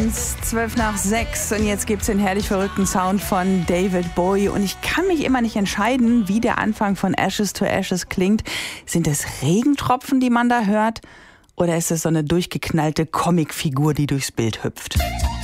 1, 12 nach 6 und jetzt gibt's den herrlich verrückten Sound von David Bowie und ich kann mich immer nicht entscheiden, wie der Anfang von Ashes to Ashes klingt. Sind es Regentropfen, die man da hört, oder ist es so eine durchgeknallte Comicfigur, die durchs Bild hüpft?